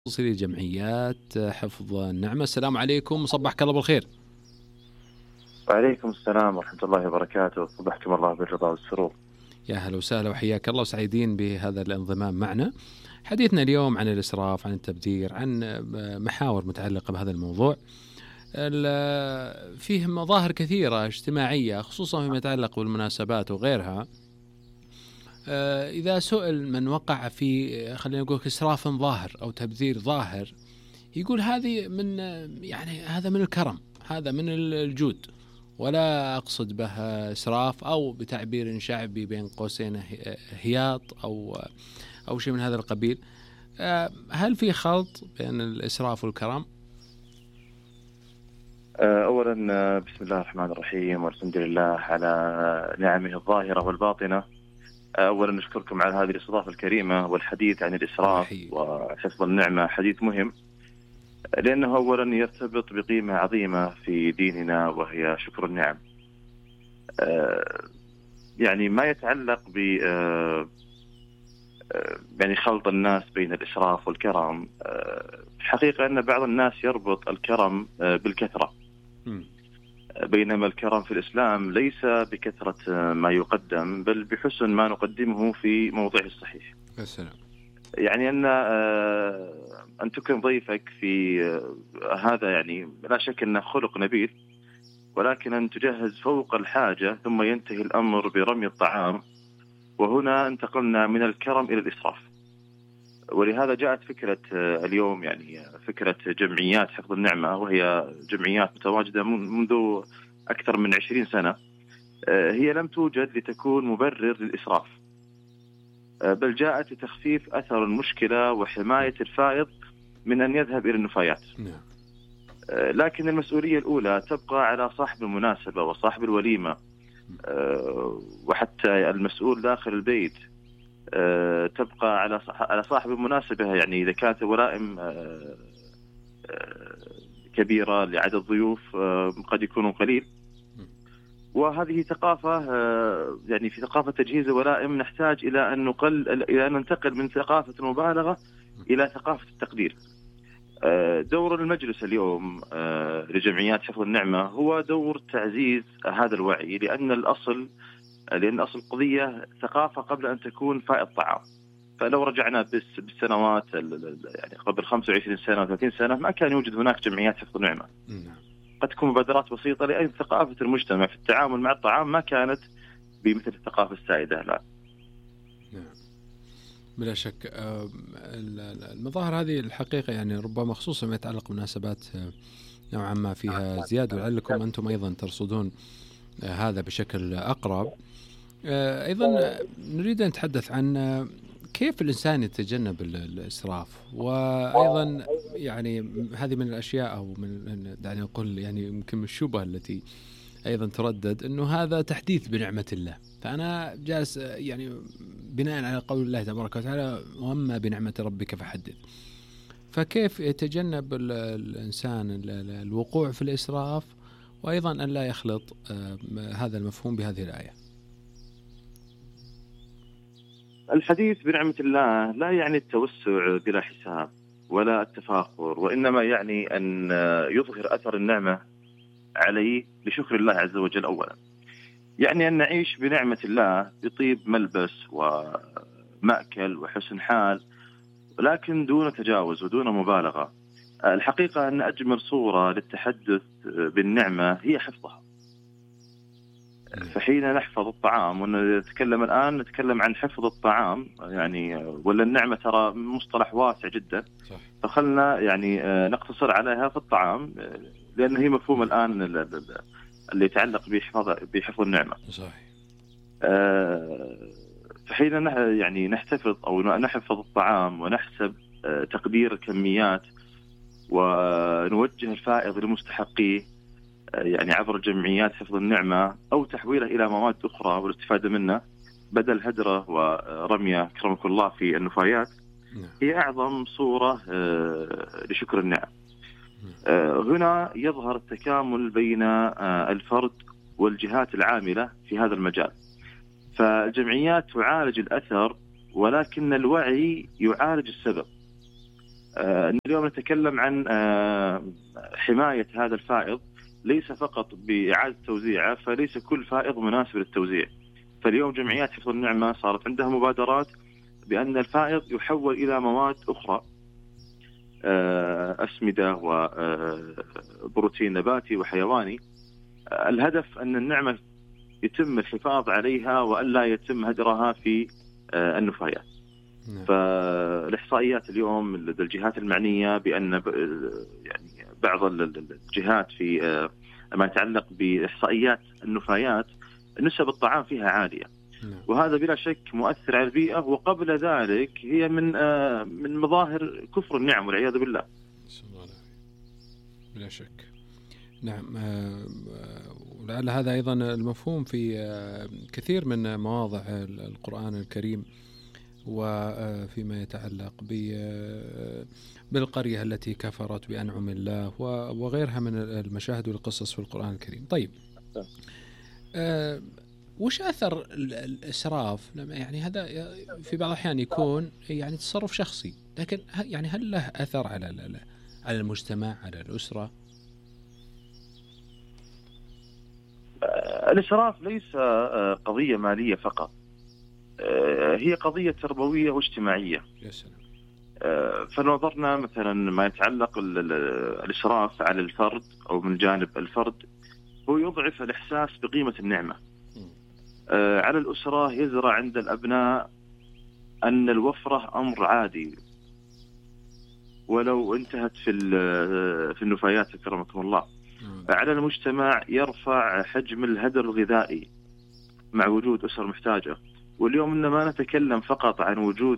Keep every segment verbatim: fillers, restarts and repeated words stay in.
توصيلي جمعيات حفظ النعمة. السلام عليكم، صبحك الله بالخير. وعليكم السلام ورحمة الله وبركاته، صبحكم الله بالرضا والسرور. يا هلا وسهلا وحياك الله، وسعيدين بهذا الانضمام معنا. حديثنا اليوم عن الإسراف، عن التبذير، عن محاور متعلقة بهذا الموضوع. فيه مظاهر كثيرة اجتماعية خصوصا فيما يتعلق بالمناسبات وغيرها. إذا سئل من وقع في خلينا نقول إسراف ظاهر أو تبذير ظاهر، يقول هذه من يعني هذا من الكرم، هذا من الجود، ولا أقصد به إسراف أو بتعبير شعبي بين قوسين هياط أو أو شيء من هذا القبيل. هل في خلط بين الإسراف والكرم؟ أولا بسم الله الرحمن الرحيم، والحمد لله على نعمه الظاهرة والباطنة. أولا نشكركم على هذه الاستضافة الكريمة، والحديث عن الإسراف وحفظ النعمة حديث مهم، لأنه أولا يرتبط بقيمة عظيمة في ديننا وهي شكر النعم. يعني ما يتعلق ب يعني خلط الناس بين الإسراف والكرم. الحقيقة أن بعض الناس يربط الكرم بالكثرة، بينما الكرم في الإسلام ليس بكثرة ما يقدم، بل بحسن ما نقدمه في موضعه الصحيح. السلام. يعني أن أن تكرم ضيفك في هذا يعني لا شك أنه خلق نبيل، ولكن أن تجهز فوق الحاجة ثم ينتهي الأمر برمي الطعام، وهنا انتقلنا من الكرم إلى الإسراف. ولهذا جاءت فكرة اليوم يعني فكرة جمعيات حفظ النعمة، وهي جمعيات متواجدة منذ أكثر من عشرين سنة. هي لم توجد لتكون مبرر للإسراف، بل جاءت لتخفيف أثر المشكلة وحماية الفائض من أن يذهب إلى النفايات. لكن المسؤولية الأولى تبقى على صاحب المناسبة وصاحب الوليمة، وحتى المسؤول داخل البيت تبقى على على صاحب المناسبة. يعني إذا كانت ولائم كبيرة لعدد ضيوف قد يكونوا قليل، وهذه ثقافة يعني في ثقافة تجهيز الولائم نحتاج إلى أن نقل إلى أن ننتقل من ثقافة المبالغة إلى ثقافة التقدير. دور المجلس اليوم لجمعيات حفظ النعمة هو دور تعزيز هذا الوعي، لأن الأصل لأن أصل القضية ثقافة قبل أن تكون فائض طعام. فلو رجعنا بالسنوات يعني قبل خمسة وعشرين سنة وثلاثين سنة ما كان يوجد هناك جمعيات حفظ النعمة. قد تكون مبادرات بسيطة، لأن ثقافة المجتمع في التعامل مع الطعام ما كانت بمثل الثقافة السائدة الآن. بلا شك المظاهر هذه الحقيقة يعني ربما خصوصا ما يتعلق بمناسبات نوعا ما فيها زيادة، ولعلكم أنتم أيضا ترصدون هذا بشكل أقرب. أيضا نريد أن نتحدث عن كيف الإنسان يتجنب الإسراف، وأيضا يعني هذه من الأشياء أو من دعني أقول يعني يمكن من الشبهة التي أيضا تردد أنه هذا تحديث بنعمة الله. فأنا جالس يعني بناء على قول الله تبارك وتعالى وأما بنعمة ربك فحدث، فكيف يتجنب الإنسان الوقوع في الإسراف، وأيضا أن لا يخلط هذا المفهوم بهذه الآية؟ الحديث بنعمة الله لا يعني التوسع بلا حساب ولا التفاخر، وإنما يعني أن يظهر أثر النعمة عليه لشكر الله عز وجل. أولا يعني أن نعيش بنعمة الله بطيب ملبس ومأكل وحسن حال، ولكن دون تجاوز ودون مبالغة. الحقيقة أن أجمل صورة للتحدث بالنعمة هي حفظها. فحين نحفظ الطعام، ونتكلم الآن نتكلم عن حفظ الطعام يعني، ولا النعمة ترى مصطلح واسع جدا، فخلنا يعني نقتصر عليها في الطعام، لأن هي مفهوم الآن اللي يتعلق بحفظ بحفظ النعمة. صحيح. فحين يعني نحتفظ أو نحفظ الطعام ونحسب تقدير الكميات ونوجه الفائض لمستحقيه يعني عبر جمعيات حفظ النعمة، أو تحويله إلى مواد أخرى والاستفادة منه بدل هدره ورميه كرمك الله في النفايات، هي أعظم صورة لشكر النعم. هنا يظهر التكامل بين الفرد والجهات العاملة في هذا المجال. فالجمعيات تعالج الأثر، ولكن الوعي يعالج السبب. اليوم نتكلم عن حماية هذا الفائض ليس فقط بإعادة توزيعه، فليس كل فائض مناسب للتوزيع. فاليوم جمعيات حفظ النعمة صارت عندها مبادرات بأن الفائض يحول إلى مواد أخرى، أسمدة وبروتين نباتي وحيواني. الهدف أن النعمة يتم الحفاظ عليها وألا يتم هدرها في النفايات. فالإحصائيات اليوم لدى الجهات المعنية بأن يعني بعض الجهات في ما يتعلق بإحصائيات النفايات نسب الطعام فيها عالية، وهذا بلا شك مؤثر على البيئة، وقبل ذلك هي من من مظاهر كفر النعم والعياذ بالله. بلا شك. نعم، ولعل هذا أيضا المفهوم في كثير من مواضع القرآن الكريم، وفيما يتعلق بالقرية التي كفرت بأنعم الله وغيرها من المشاهد والقصص في القرآن الكريم. طيب، وش أثر الإسراف؟ يعني هذا في بعض الأحيان يكون يعني تصرف شخصي، لكن يعني هل له أثر على على المجتمع، على الأسرة؟ الإسراف ليس قضية مالية فقط، هي قضية تربوية واجتماعية. يا سلام. فنظرنا مثلا ما يتعلق الإسراف على الفرد أو من جانب الفرد، هو يضعف الإحساس بقيمة النعمة. على الأسرة يزرع عند الأبناء أن الوفرة أمر عادي ولو انتهت في في النفايات أكرمكم الله. على المجتمع يرفع حجم الهدر الغذائي مع وجود أسر محتاجة. واليوم إنما ما نتكلم فقط عن وجود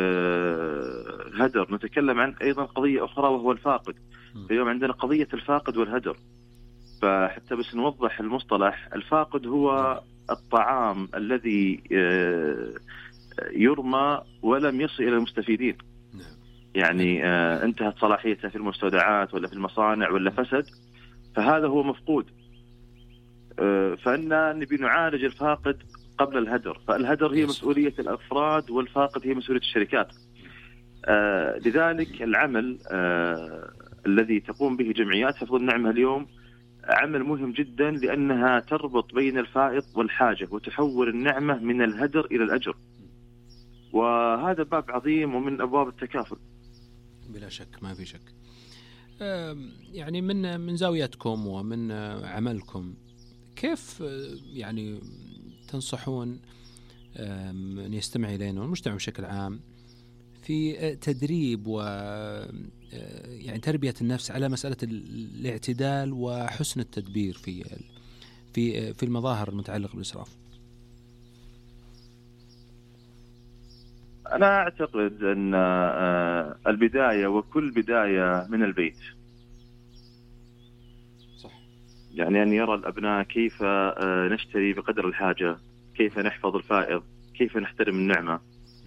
هدر، نتكلم عن أيضا قضية أخرى وهو الفاقد. اليوم عندنا قضية الفاقد والهدر. فحتى بس نوضح المصطلح، الفاقد هو الطعام الذي يرمى ولم يصل إلى المستفيدين، يعني انتهت صلاحيته في المستودعات ولا في المصانع ولا فسد، فهذا هو مفقود. فإننا نبي نعالج الفاقد قبل الهدر. فالهدر هي مسؤولية الأفراد والفاقد هي مسؤولية الشركات. لذلك العمل الذي تقوم به جمعيات حفظ النعمة اليوم عمل مهم جدا، لأنها تربط بين الفائض والحاجة وتحول النعمة من الهدر إلى الأجر، وهذا باب عظيم ومن أبواب التكافل. بلا شك، ما في شك. يعني من من زاويتكم ومن عملكم، كيف يعني تنصحون من يستمع إلينا والمجتمع بشكل عام في تدريب و يعني تربية النفس على مسألة الاعتدال وحسن التدبير في في في المظاهر المتعلقة بالإسراف؟ أنا أعتقد أن البداية وكل بداية من البيت. صح. يعني أن يرى الأبناء كيف نشتري بقدر الحاجة، كيف نحفظ الفائض، كيف نحترم النعمة.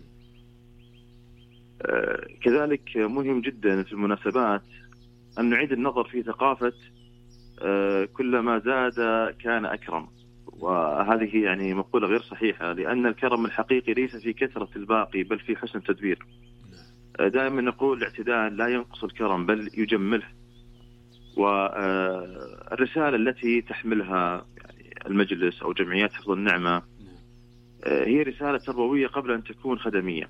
كذلك مهم جدا في المناسبات أن نعيد النظر في ثقافة كلما زاد كان أكرم، وهذه يعني مقولة غير صحيحة، لأن الكرم الحقيقي ليس في كثرة الباقي بل في حسن التدبير. دائما نقول الاعتدال لا ينقص الكرم بل يجمله. والرسالة التي تحملها المجلس أو جمعيات حفظ النعمة هي رسالة تربوية قبل أن تكون خدمية.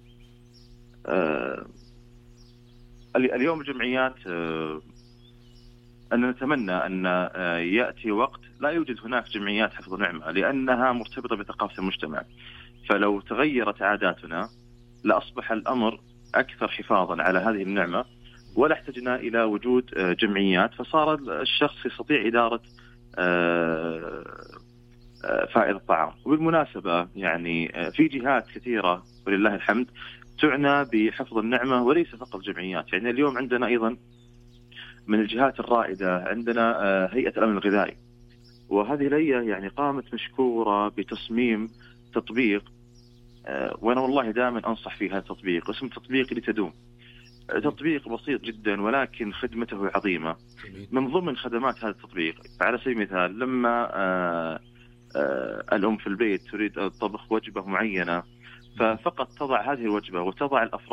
اليوم الجمعيات أن نتمنى أن يأتي وقت لا يوجد هناك جمعيات حفظ نعمة، لأنها مرتبطة بثقافة المجتمع. فلو تغيرت عاداتنا لأصبح الأمر أكثر حفاظا على هذه النعمة، ولا احتجنا إلى وجود جمعيات، فصار الشخص يستطيع إدارة فائض الطعام. وبالمناسبة يعني في جهات كثيرة ولله الحمد تعنى بحفظ النعمة وليس فقط جمعيات. يعني اليوم عندنا أيضا من الجهات الرائدة عندنا هيئة الأمن الغذائي، وهذه الهيئة يعني قامت مشكورة بتصميم تطبيق، وأنا والله دائما أنصح في هذا التطبيق، اسم تطبيق لتدوم. تطبيق بسيط جدا ولكن خدمته عظيمة. من ضمن خدمات هذا التطبيق على سبيل المثال لما آآ آآ الأم في البيت تريد طبخ وجبة معينة، ففقط تضع هذه الوجبة وتضع الأفراد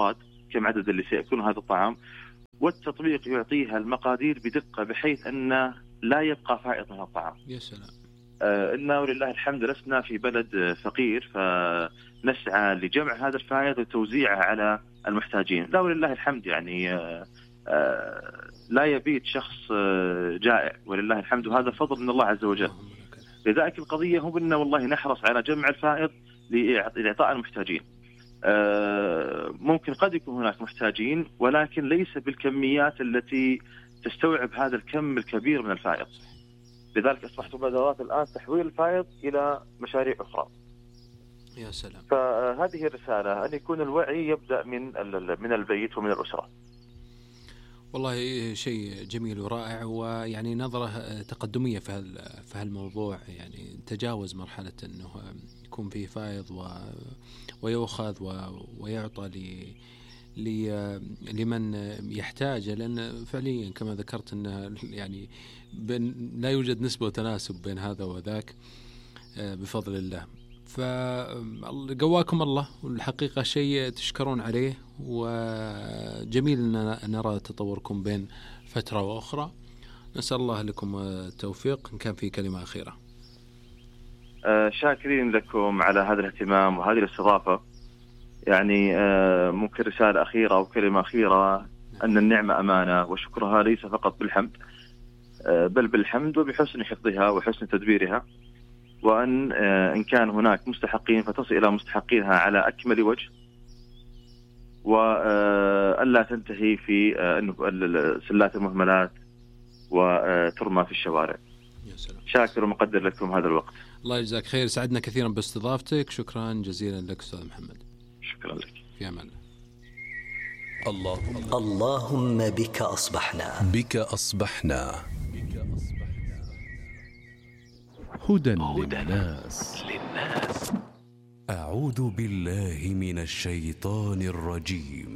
كم عدد اللي سيأكلون هذا الطعام، والتطبيق يعطيها المقادير بدقة بحيث أن لا يبقى فائض من الطعام. يا سلام. آه إنه ولله الحمد لسنا في بلد فقير فنسعى لجمع هذا الفائض وتوزيعه على المحتاجين. لا ولله الحمد يعني آه آه لا يبيت شخص آه جائع ولله الحمد، وهذا فضل من الله عز وجل. لذلك القضية هو أن والله نحرص على جمع الفائض لإعطاء المحتاجين. آه ممكن قد يكون هناك محتاجين ولكن ليس بالكميات التي تستوعب هذا الكم الكبير من الفائض. لذلك أصبحت مبادرات الآن تحويل الفائض إلى مشاريع أخرى. يا سلام. فهذه الرسالة أن يكون الوعي يبدأ من من البيت ومن الأسرة. والله شيء جميل ورائع، ويعني نظرة تقدمية في في هالموضوع، يعني تجاوز مرحلة أنه يكون فيه فائض و ويؤخذ ويعطى ل لمن يحتاج، لأن فعليا كما ذكرت أنه يعني لا يوجد نسبة وتناسب بين هذا وذاك بفضل الله. فقواكم الله، والحقيقة شيء تشكرون عليه، وجميل أن نرى تطوركم بين فترة وأخرى. نسأل الله لكم التوفيق. إن كان في كلمة أخيرة. آه شاكرين لكم على هذا الاهتمام وهذه الاستضافة. يعني آه ممكن رسالة أخيرة أو كلمة أخيرة، أن النعمة أمانة، وشكرها ليس فقط بالحمد آه بل بالحمد وبحسن حفظها وحسن تدبيرها، وأن إن كان هناك مستحقين فتصل إلى مستحقينها على أكمل وجه، وألا تنتهي في سلات المهملات وترمى في الشوارع. شاكر ومقدر لكم هذا الوقت. الله يجزاك خير، سعدنا كثيرا باستضافتك. شكرا جزيلا لك أستاذ محمد. شكرا لك. في أمان الله. اللهم بك أصبحنا بك أصبحنا هدى للناس. أعوذ بالله من الشيطان الرجيم.